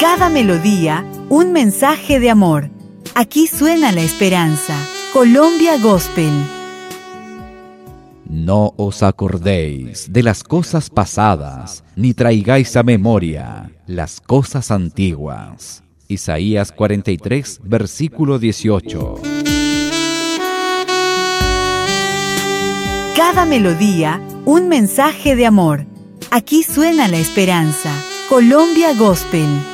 Cada melodía, un mensaje de amor. Aquí suena la esperanza. Colombia Gospel. No os acordéis de las cosas pasadas, ni traigáis a memoria las cosas antiguas. Isaías 43, versículo 18. Cada melodía, un mensaje de amor. Aquí suena la esperanza. Colombia Gospel.